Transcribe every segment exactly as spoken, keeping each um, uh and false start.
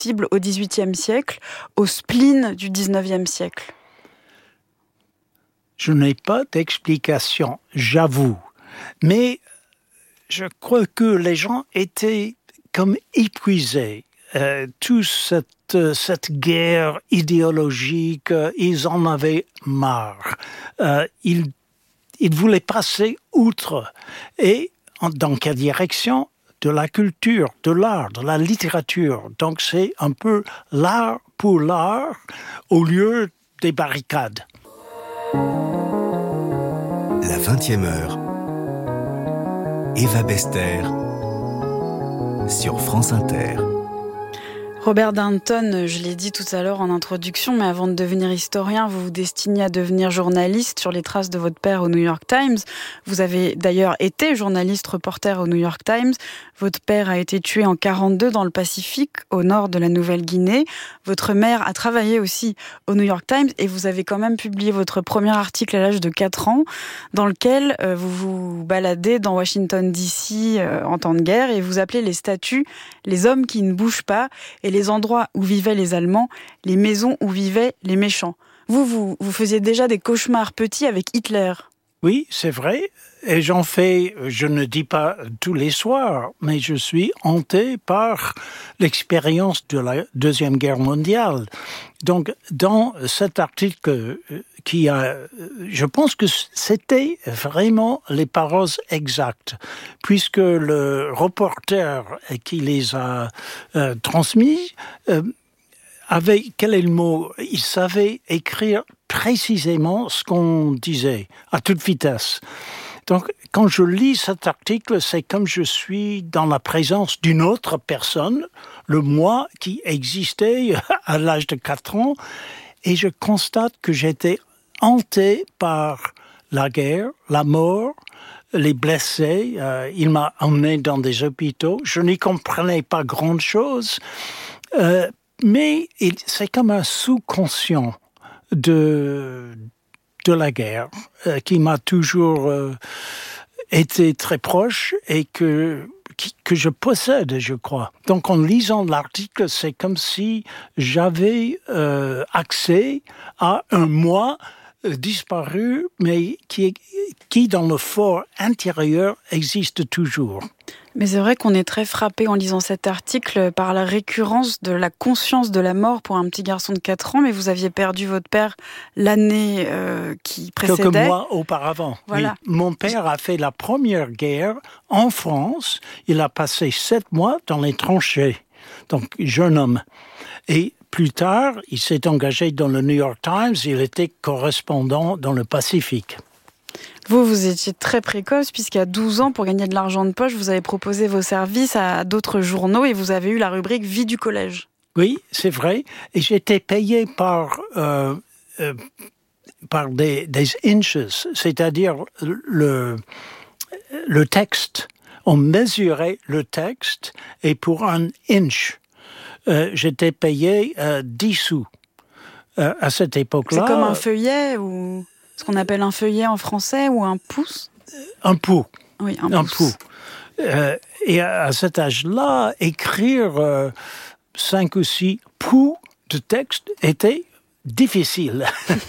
possible au dix-huitième siècle, au spleen du dix-neuvième siècle? Je n'ai pas d'explication, j'avoue. Mais je crois que les gens étaient comme épuisés. Euh, toute cette, cette guerre idéologique, euh, ils en avaient marre. Euh, ils, ils voulaient passer outre. Et en, dans quelle direction? De la culture, de l'art, de la littérature. Donc c'est un peu l'art pour l'art au lieu des barricades. La vingtième heure. Eva Bester sur France Inter. Robert Dunton, je l'ai dit tout à l'heure en introduction, mais avant de devenir historien, vous vous destinez à devenir journaliste sur les traces de votre père au New York Times. Vous avez d'ailleurs été journaliste reporter au New York Times. Votre père a été tué en quarante-deux dans le Pacifique, au nord de la Nouvelle-Guinée. Votre mère a travaillé aussi au New York Times et vous avez quand même publié votre premier article à l'âge de quatre ans, dans lequel euh, vous vous baladez dans Washington D C euh, en temps de guerre et vous appelez les statues « les hommes qui ne bougent pas » et les endroits où vivaient les Allemands, les maisons où vivaient les méchants. Vous, vous, vous faisiez déjà des cauchemars petits avec Hitler. Oui, c'est vrai. Et j'en fais, je ne dis pas tous les soirs, mais je suis hanté par l'expérience de la Deuxième Guerre mondiale. Donc, dans cet article qui a, je pense que c'était vraiment les paroles exactes, puisque le reporter qui les a euh, transmis euh, avait, quel est le mot? Il savait écrire précisément ce qu'on disait, à toute vitesse. Donc, quand je lis cet article, c'est comme je suis dans la présence d'une autre personne, le moi qui existait à l'âge de quatre ans, et je constate que j'étais hanté par la guerre, la mort, les blessés. Euh, il m'a emmené dans des hôpitaux. Je n'y comprenais pas grand-chose, euh, mais il, c'est comme un sous-conscient de... de la guerre, euh, qui m'a toujours euh, été très proche et que, qui, que je possède, je crois. Donc, en lisant l'article, c'est comme si j'avais euh, accès à un moi euh, disparu, mais qui, qui, dans le fort intérieur, existe toujours. Mais c'est vrai qu'on est très frappé en lisant cet article par la récurrence de la conscience de la mort pour un petit garçon de quatre ans, mais vous aviez perdu votre père l'année euh, qui précédait. Quelques mois auparavant. Voilà. Oui. Mon père a fait la première guerre en France. Il a passé sept mois dans les tranchées. Donc, jeune homme. Et plus tard, il s'est engagé dans le New York Times. Il était correspondant dans le Pacifique. Vous, vous étiez très précoce, puisqu'à douze ans, pour gagner de l'argent de poche, vous avez proposé vos services à d'autres journaux et vous avez eu la rubrique « Vie du collège ». Oui, c'est vrai. Et j'étais payé par, euh, euh, par des, des inches, c'est-à-dire le, le texte. On mesurait le texte et pour un inch, euh, j'étais payé euh, dix sous euh, à cette époque-là. C'est comme un feuillet ou... ce qu'on appelle un feuillet en français ou un pouce? Un pouls. Oui, un, un pouce. pouls. Euh, et à cet âge-là, écrire euh, cinq ou six pouls de texte était difficile.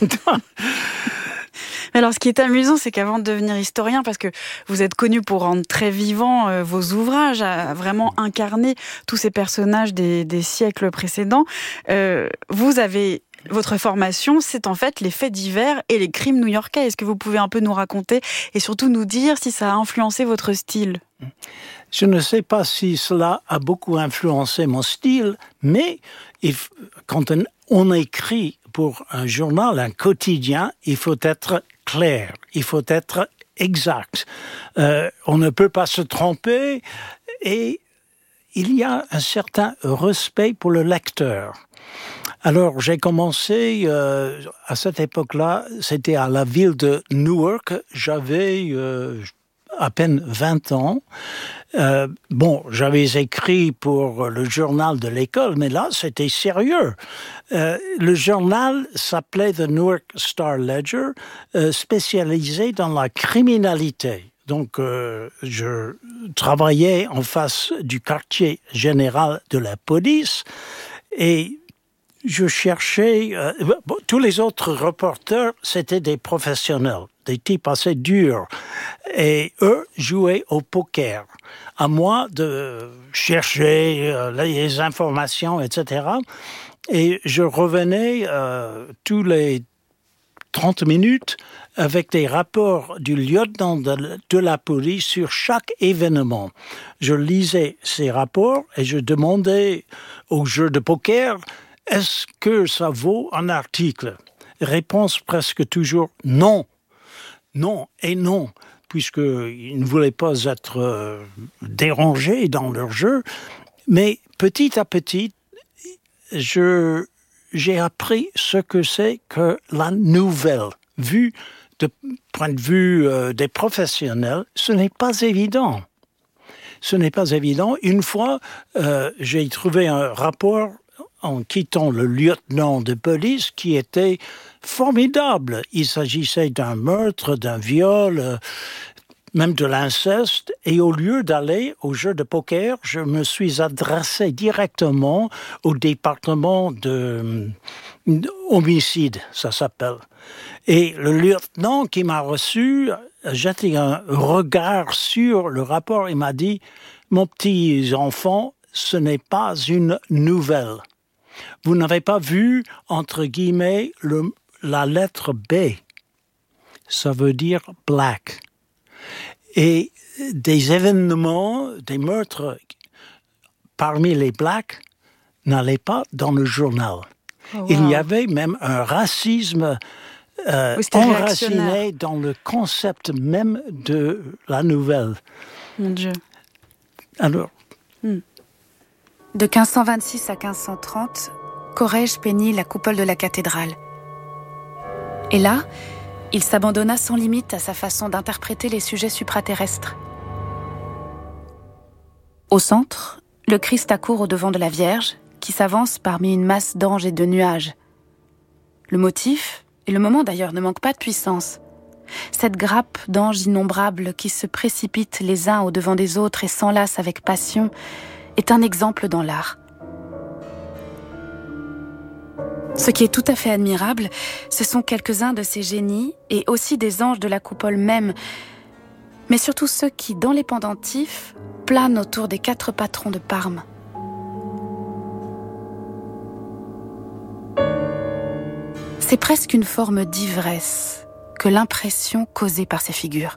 Mais alors, ce qui est amusant, c'est qu'avant de devenir historien, parce que vous êtes connu pour rendre très vivants euh, vos ouvrages, à vraiment incarner tous ces personnages des, des siècles précédents, euh, vous avez... Votre formation, c'est en fait les faits divers et les crimes new-yorkais. Est-ce que vous pouvez un peu nous raconter et surtout nous dire si ça a influencé votre style? Je ne sais pas si cela a beaucoup influencé mon style, mais il, quand on, on écrit pour un journal, un quotidien, il faut être clair, il faut être exact. Euh, on ne peut pas se tromper et il y a un certain respect pour le lecteur. Alors, j'ai commencé, euh, à cette époque-là, c'était à la ville de Newark. J'avais euh, à peine vingt ans. Euh, bon, j'avais écrit pour le journal de l'école, mais là, c'était sérieux. Euh, le journal s'appelait The Newark Star-Ledger, euh, spécialisé dans la criminalité. Donc, euh, je travaillais en face du quartier général de la police. Et je cherchais... Euh, bon, tous les autres reporters, c'était des professionnels, des types assez durs. Et eux jouaient au poker. À moi de chercher euh, les informations, et cetera. Et je revenais euh, tous les trente minutes avec des rapports du lieutenant de, de la police sur chaque événement. Je lisais ces rapports et je demandais au jeu de poker, est-ce que ça vaut un article? Réponse presque toujours non. Non et non, puisqu'ils ne voulaient pas être euh, dérangés dans leur jeu. Mais petit à petit, je, j'ai appris ce que c'est que la nouvelle. Vu de point de vue euh, des professionnels, ce n'est pas évident. Ce n'est pas évident. Une fois, euh, j'ai trouvé un rapport en quittant le lieutenant de police qui était formidable. Il s'agissait d'un meurtre, d'un viol, euh, même de l'inceste. Et au lieu d'aller au jeu de poker, je me suis adressé directement au département de euh, homicide, ça s'appelle. Et le lieutenant qui m'a reçu a jeté un regard sur le rapport et m'a dit « Mon petit enfant, ce n'est pas une nouvelle. Vous n'avez pas vu, entre guillemets, le, la lettre B. Ça veut dire « black ». Et des événements, des meurtres parmi les blacks n'allaient pas dans le journal. Oh, wow. Il y avait même un racisme euh, oui, enraciné dans le concept même de la nouvelle. Mon Dieu. Alors. Hmm. De quinze cent vingt-six à quinze cent trente, Corrège peignit la coupole de la cathédrale. Et là, il s'abandonna sans limite à sa façon d'interpréter les sujets supraterrestres. Au centre, le Christ accourt au devant de la Vierge, qui s'avance parmi une masse d'anges et de nuages. Le motif, et le moment d'ailleurs, ne manque pas de puissance. Cette grappe d'anges innombrables qui se précipitent les uns au devant des autres et s'enlacent avec passion est un exemple dans l'art. Ce qui est tout à fait admirable, ce sont quelques-uns de ces génies et aussi des anges de la coupole même, mais surtout ceux qui, dans les pendentifs, planent autour des quatre patrons de Parme. C'est presque une forme d'ivresse que l'impression causée par ces figures.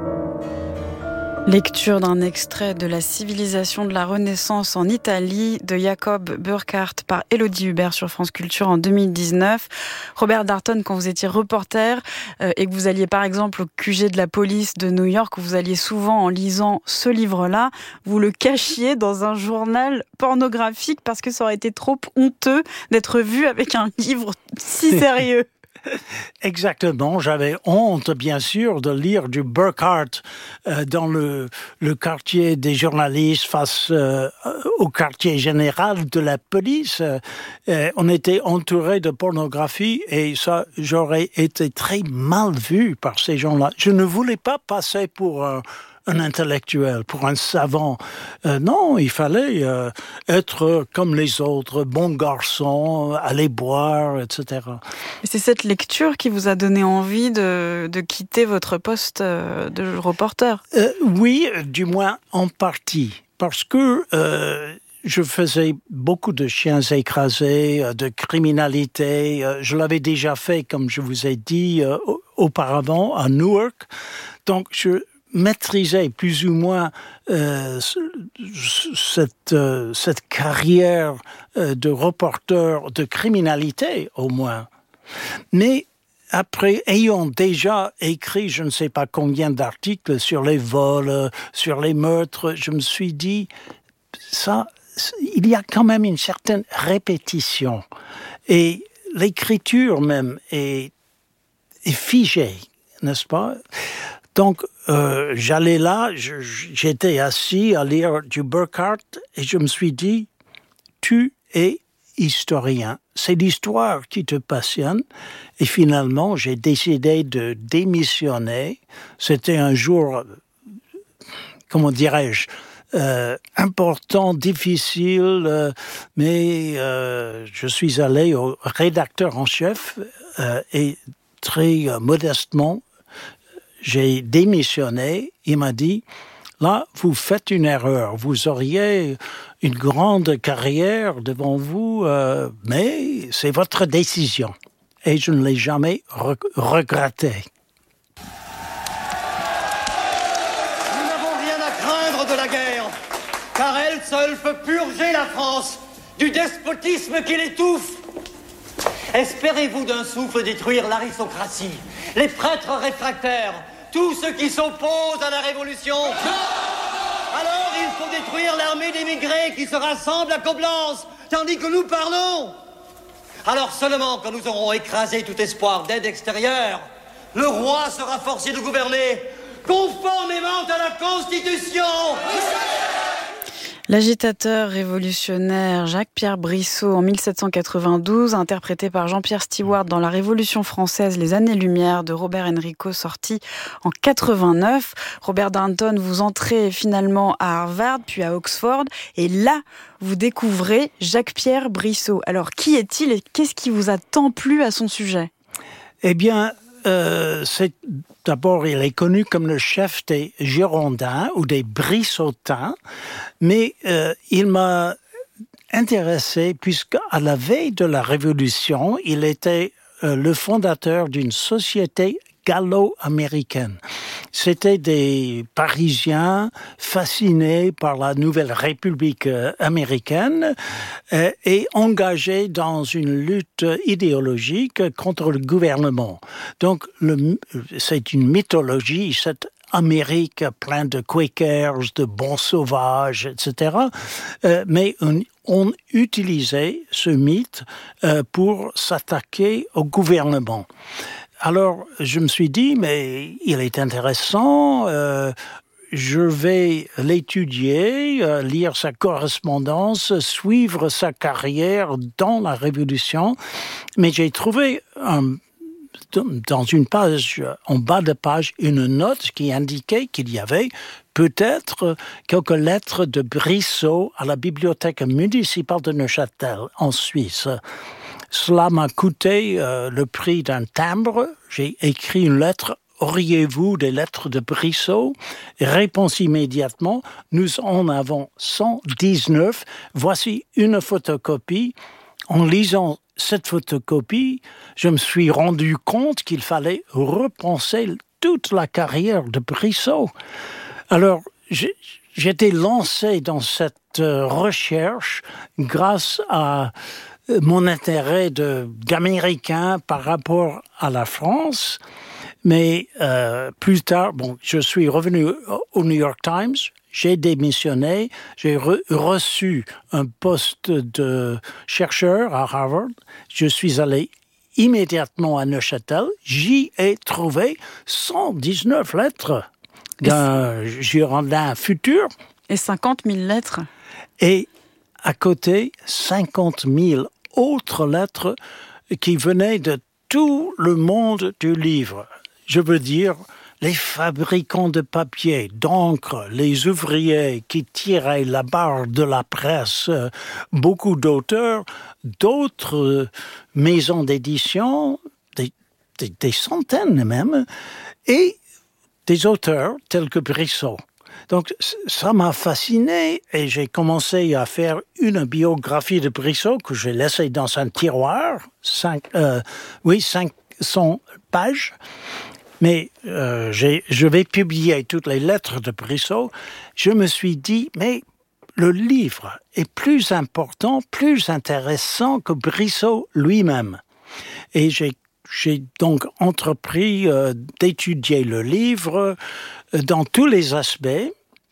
Lecture d'un extrait de La civilisation de la Renaissance en Italie de Jacob Burckhardt par Élodie Hubert sur France Culture en deux mille dix-neuf. Robert Darnton, quand vous étiez reporter euh, et que vous alliez par exemple au Q G de la police de New York, vous alliez souvent en lisant ce livre-là, vous le cachiez dans un journal pornographique parce que ça aurait été trop honteux d'être vu avec un livre si sérieux. Exactement, j'avais honte bien sûr de lire du Burckhardt euh, dans le, le quartier des journalistes face euh, au quartier général de la police. Euh, on était entouré de pornographie et ça, j'aurais été très mal vu par ces gens-là. Je ne voulais pas passer pour un, un intellectuel, pour un savant. Euh, non, il fallait euh, être comme les autres, bon garçon, aller boire, et cetera. Et c'est cette lecture qui vous a donné envie de, de quitter votre poste de reporter? euh, Oui, du moins en partie. Parce que euh, je faisais beaucoup de chiens écrasés, de criminalité. Je l'avais déjà fait, comme je vous ai dit, euh, auparavant à Newark. Donc, je maîtrisait plus ou moins euh, cette, euh, cette carrière euh, de reporter de criminalité, au moins. Mais après, ayant déjà écrit je ne sais pas combien d'articles sur les vols, sur les meurtres, je me suis dit, ça, il y a quand même une certaine répétition. Et l'écriture même est, est figée, n'est-ce pas ? Donc, euh, j'allais là, je, j'étais assis à lire du Burckhardt et je me suis dit, tu es historien. C'est l'histoire qui te passionne. Et finalement, j'ai décidé de démissionner. C'était un jour, comment dirais-je, euh, important, difficile, euh, mais euh, je suis allé au rédacteur en chef euh, et très euh, modestement, j'ai démissionné. Il m'a dit, là, vous faites une erreur. Vous auriez une grande carrière devant vous, euh, mais c'est votre décision. Et je ne l'ai jamais re- regretté. Nous n'avons rien à craindre de la guerre, car elle seule peut purger la France du despotisme qui l'étouffe. Espérez-vous d'un souffle détruire l'aristocratie, les prêtres réfractaires, tous ceux qui s'opposent à la révolution? Alors il faut détruire l'armée d'émigrés qui se rassemble à Coblence, tandis que nous parlons. Alors seulement quand nous aurons écrasé tout espoir d'aide extérieure, le roi sera forcé de gouverner conformément à la Constitution. L'agitateur révolutionnaire Jacques-Pierre Brissot en mille sept cent quatre-vingt-douze, interprété par Jean-Pierre Stewart dans La Révolution française, Les années-lumière de Robert Enrico, sorti en quatre-vingt-neuf. Robert Danton, vous entrez finalement à Harvard, puis à Oxford, et là, vous découvrez Jacques-Pierre Brissot. Alors, qui est-il et qu'est-ce qui vous a tant plu à son sujet ? Eh bien, euh, c'est... D'abord, il est connu comme le chef des Girondins ou des Brissotins, mais euh, il m'a intéressé puisqu'à la veille de la Révolution, il était euh, le fondateur d'une société gallo-américaine. C'était des Parisiens fascinés par la nouvelle République américaine euh, et engagés dans une lutte idéologique contre le gouvernement. Donc, le, c'est une mythologie, cette Amérique pleine de Quakers, de bons sauvages, et cetera. Euh, mais on, on utilisait ce mythe euh, pour s'attaquer au gouvernement. Alors, je me suis dit, mais il est intéressant, euh, je vais l'étudier, euh, lire sa correspondance, suivre sa carrière dans la Révolution, mais j'ai trouvé un, dans une page, en bas de page, une note qui indiquait qu'il y avait peut-être quelques lettres de Brissot à la bibliothèque municipale de Neuchâtel, en Suisse. Cela m'a coûté euh, le prix d'un timbre. J'ai écrit une lettre. Auriez-vous des lettres de Brissot? Réponse immédiatement. Nous en avons cent dix-neuf. Voici une photocopie. En lisant cette photocopie, je me suis rendu compte qu'il fallait repenser toute la carrière de Brissot. Alors, j'ai, j'étais lancé dans cette euh, recherche grâce à mon intérêt de, d'Américain par rapport à la France. Mais euh, plus tard, bon, je suis revenu au New York Times, j'ai démissionné, j'ai re- reçu un poste de chercheur à Harvard. Je suis allé immédiatement à Neuchâtel. J'y ai trouvé cent dix-neuf lettres d'un Girondin futur. Et cinquante mille lettres. Et à côté, cinquante mille autres lettres qui venaient de tout le monde du livre. Je veux dire, les fabricants de papier, d'encre, les ouvriers qui tiraient la barre de la presse, beaucoup d'auteurs, d'autres maisons d'édition, des, des, des centaines même, et des auteurs tels que Brissot. Donc, ça m'a fasciné et j'ai commencé à faire une biographie de Brissot que j'ai laissée dans un tiroir, cinq, euh, oui, cinq cents pages. Mais euh, j'ai, je vais publier toutes les lettres de Brissot. Je me suis dit, mais le livre est plus important, plus intéressant que Brissot lui-même. Et j'ai, j'ai donc entrepris euh, d'étudier le livre dans tous les aspects,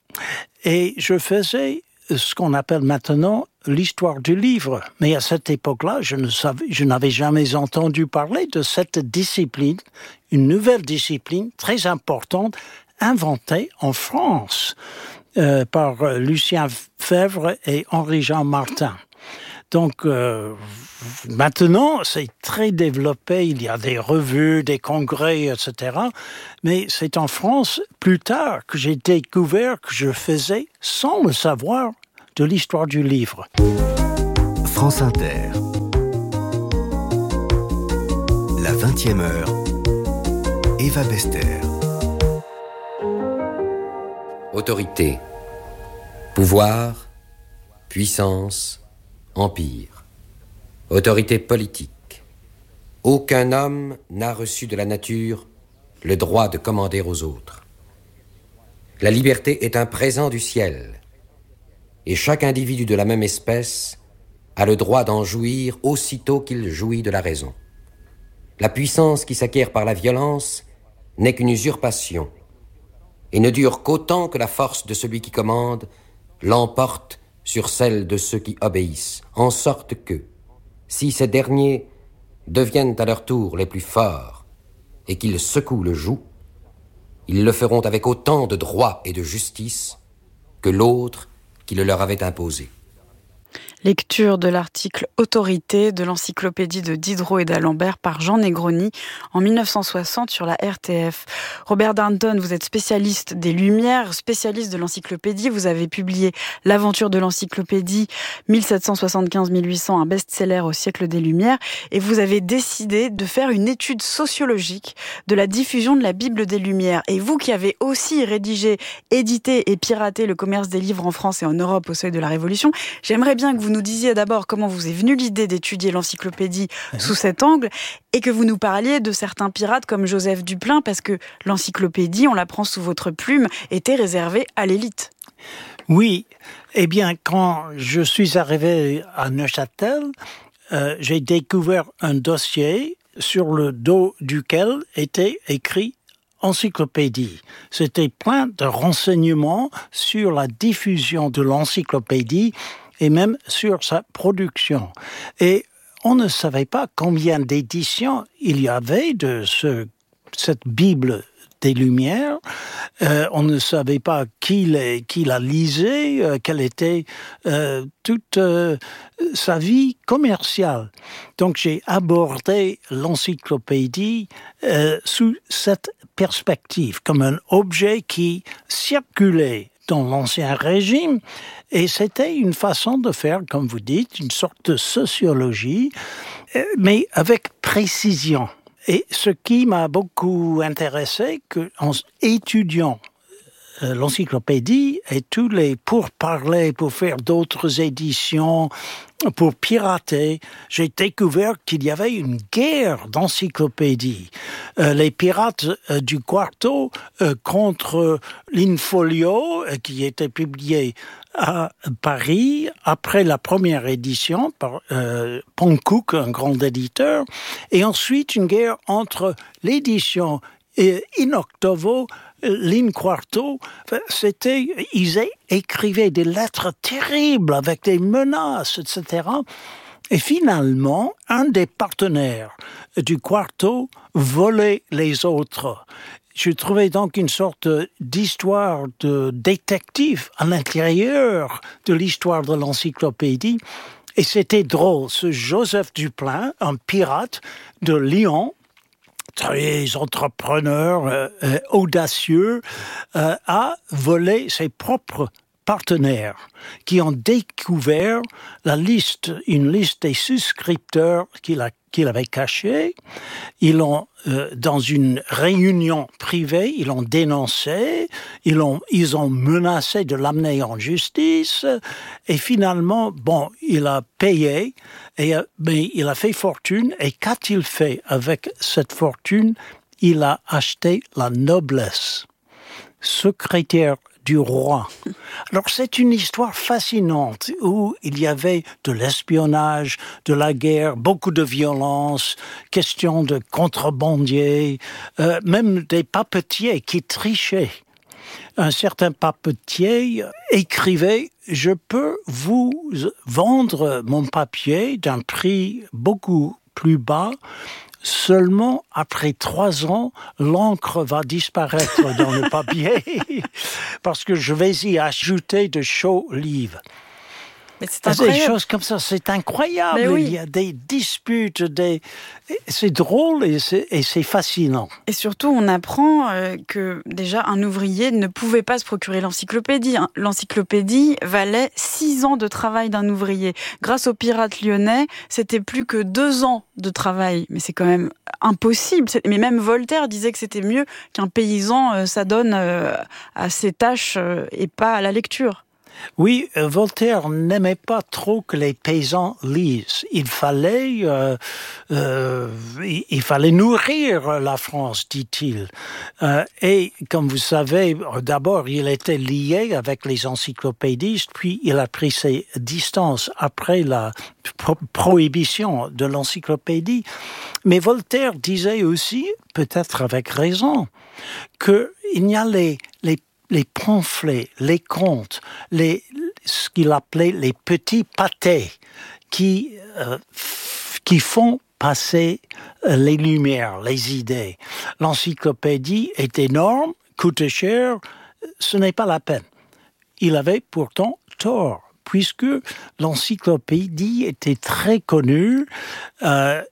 et je faisais ce qu'on appelle maintenant l'histoire du livre. Mais à cette époque-là, je ne savais, je n'avais jamais entendu parler de cette discipline, une nouvelle discipline très importante, inventée en France euh, par Lucien Febvre et Henri-Jean Martin. Donc euh, maintenant, c'est très développé, il y a des revues, des congrès, et cetera. Mais c'est en France, plus tard, que j'ai découvert que je faisais, sans le savoir, de l'histoire du livre. France Inter. La vingtième heure. Eva Bester. Autorité, pouvoir, puissance, empire, autorité politique. Aucun homme n'a reçu de la nature le droit de commander aux autres. La liberté est un présent du ciel, et chaque individu de la même espèce a le droit d'en jouir aussitôt qu'il jouit de la raison. La puissance qui s'acquiert par la violence n'est qu'une usurpation, et ne dure qu'autant que la force de celui qui commande l'emporte sur celle de ceux qui obéissent, en sorte que, si ces derniers deviennent à leur tour les plus forts et qu'ils secouent le joug, ils le feront avec autant de droit et de justice que l'autre qui le leur avait imposé. Lecture de l'article « Autorité » de l'encyclopédie de Diderot et d'Alembert par Jean Negroni en mille neuf cent soixante sur la R T F. Robert Darnton, vous êtes spécialiste des Lumières, spécialiste de l'encyclopédie. Vous avez publié « L'aventure de l'encyclopédie » mille sept cent soixante-quinze à mille huit cents, un best-seller au siècle des Lumières. Et vous avez décidé de faire une étude sociologique de la diffusion de la Bible des Lumières. Et vous qui avez aussi rédigé, édité et piraté le commerce des livres en France et en Europe au seuil de la Révolution, j'aimerais bien que vous nous disiez d'abord comment vous est venue l'idée d'étudier l'encyclopédie mmh. sous cet angle et que vous nous parliez de certains pirates comme Joseph Duplain, parce que l'encyclopédie, on la prend sous votre plume, était réservée à l'élite. Oui, eh bien, quand je suis arrivé à Neuchâtel, euh, j'ai découvert un dossier sur le dos duquel était écrit encyclopédie. C'était plein de renseignements sur la diffusion de l'encyclopédie et même sur sa production. Et on ne savait pas combien d'éditions il y avait de ce, cette Bible des Lumières. Euh, on ne savait pas qui, les, qui la lisait, euh, quelle était euh, toute euh, sa vie commerciale. Donc j'ai abordé l'encyclopédie euh, sous cette perspective, comme un objet qui circulait dans l'Ancien Régime, et c'était une façon de faire, comme vous dites, une sorte de sociologie, mais avec précision. Et ce qui m'a beaucoup intéressé, qu'en étudiant l'encyclopédie et tous les pourparlers pour faire d'autres éditions, pour pirater, j'ai découvert qu'il y avait une guerre d'encyclopédies. Euh, les pirates euh, du Quarto euh, contre l'Infolio, euh, qui était publié à Paris après la première édition par euh, Pankouk, un grand éditeur, et ensuite une guerre entre l'édition euh, In Octavo, l'Inquarto, c'était, ils écrivaient des lettres terribles avec des menaces, et cetera. Et finalement, un des partenaires du Quarto volait les autres. Je trouvais donc une sorte d'histoire de détective à l'intérieur de l'histoire de l'encyclopédie. Et c'était drôle, ce Joseph Duplain, un pirate de Lyon, très entrepreneur, euh, euh, audacieux, euh, a volé ses propres partenaires qui ont découvert la liste, une liste des souscripteurs qu'il a qu'il avait cachés. Ils l'ont, euh, dans une réunion privée, ils l'ont dénoncé, ils l'ont, ils ont menacé de l'amener en justice, et finalement, bon, il a payé, et, mais il a fait fortune, et qu'a-t-il fait avec cette fortune? Il a acheté la noblesse. Secrétaire du roi. Alors c'est une histoire fascinante où il y avait de l'espionnage, de la guerre, beaucoup de violence, question de contrebandiers, euh, même des papetiers qui trichaient. Un certain papetier écrivait « Je peux vous vendre mon papier d'un prix beaucoup plus bas ». Seulement, après trois ans, l'encre va disparaître dans le papier parce que je vais y ajouter de chaux livres. Mais c'est incroyable. Des choses comme ça, c'est incroyable. Oui. Il y a des disputes, des... c'est drôle et c'est, et c'est fascinant. Et surtout, on apprend euh, que déjà un ouvrier ne pouvait pas se procurer l'encyclopédie. L'encyclopédie valait six ans de travail d'un ouvrier. Grâce aux pirates lyonnais, c'était plus que deux ans de travail. Mais c'est quand même impossible. Mais même Voltaire disait que c'était mieux qu'un paysan euh, s'adonne euh, à ses tâches euh, et pas à la lecture. Oui, Voltaire n'aimait pas trop que les paysans lisent. Il fallait, euh, euh, il fallait nourrir la France, dit-il. Euh, et comme vous savez, d'abord, il était lié avec les encyclopédistes, puis il a pris ses distances après la pro- prohibition de l'encyclopédie. Mais Voltaire disait aussi, peut-être avec raison, qu'il y a les, les les pamphlets, les contes, les, ce qu'il appelait les petits pâtés qui, euh, f- qui font passer les lumières, les idées. L'encyclopédie est énorme, coûte cher, ce n'est pas la peine. Il avait pourtant tort, puisque l'encyclopédie était très connue. Euh,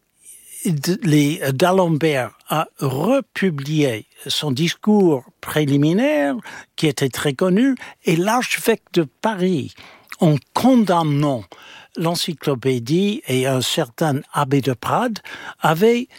Les, D'Alembert a republié son discours préliminaire, qui était très connu, et l'archevêque de Paris, en condamnant l'encyclopédie et un certain abbé de Prades, avait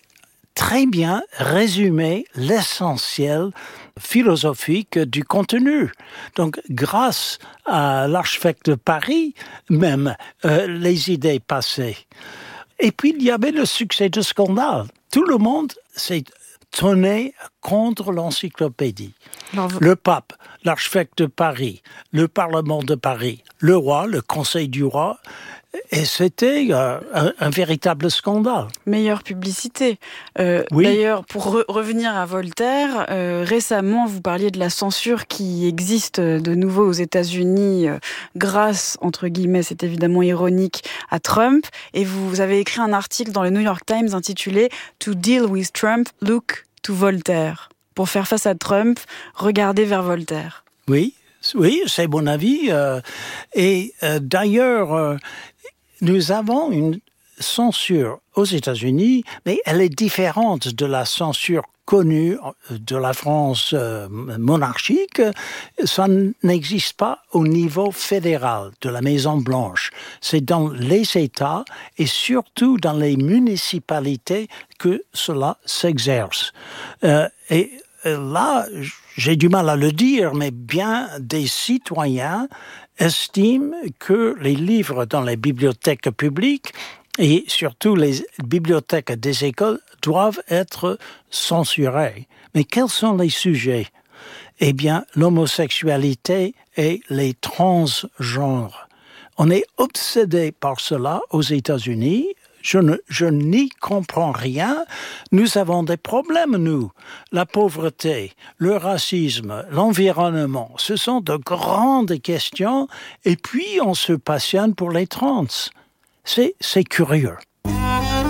très bien résumé l'essentiel philosophique du contenu. Donc, grâce à l'archevêque de Paris, même, euh, les idées passaient. Et puis, il y avait le succès de Scandale. Tout le monde s'est tourné contre l'encyclopédie. Alors, vous... Le pape, l'archevêque de Paris, le Parlement de Paris, le roi, le Conseil du roi. Et c'était euh, un, un véritable scandale. Meilleure publicité. Euh, oui. D'ailleurs, pour re- revenir à Voltaire, euh, récemment, vous parliez de la censure qui existe de nouveau aux États-Unis euh, grâce, entre guillemets, c'est évidemment ironique, à Trump. Et vous avez écrit un article dans le New York Times intitulé « To deal with Trump, look to Voltaire ». Pour faire face à Trump, regardez vers Voltaire. Oui, oui, c'est mon avis. Euh, et euh, d'ailleurs... Euh, Nous avons une censure aux États-Unis, mais elle est différente de la censure connue de la France euh, monarchique. Ça n'existe pas au niveau fédéral de la Maison-Blanche. C'est dans les États et surtout dans les municipalités que cela s'exerce. Euh, et là, j'ai du mal à le dire, mais bien des citoyens estime que les livres dans les bibliothèques publiques et surtout les bibliothèques des écoles doivent être censurés. Mais quels sont les sujets? Eh bien, l'homosexualité et les transgenres. On est obsédé par cela aux États-Unis. Je, ne, je n'y comprends rien. Nous avons des problèmes, nous. La pauvreté, le racisme, l'environnement, ce sont de grandes questions. Et puis, on se passionne pour les trans. C'est, c'est curieux.